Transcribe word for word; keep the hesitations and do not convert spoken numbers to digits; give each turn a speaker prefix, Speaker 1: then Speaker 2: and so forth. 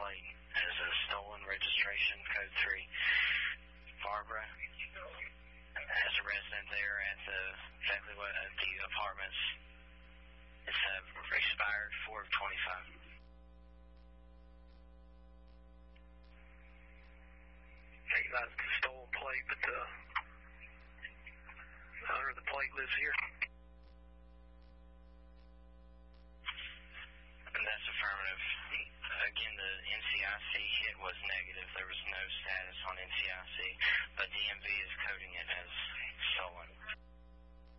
Speaker 1: plate as a stolen registration, code three. Barbara, as a resident there at the exactly what at the apartments